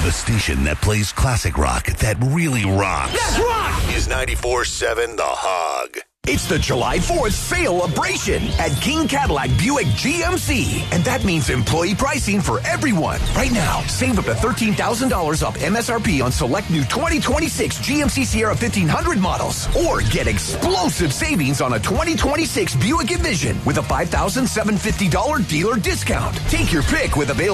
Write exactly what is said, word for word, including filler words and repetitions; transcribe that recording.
The station that plays classic rock that really rocks. Yes, rock! Is ninety-four seven The Hog. It's the July fourth sale-abration at King Cadillac Buick G M C. And that means employee pricing for everyone. Right now, save up to thirteen thousand dollars off M S R P on select new twenty twenty-six G M C Sierra fifteen hundred models. Or get explosive savings on a twenty twenty-six Buick Envision with a five thousand seven hundred fifty dollars dealer discount. Take your pick with available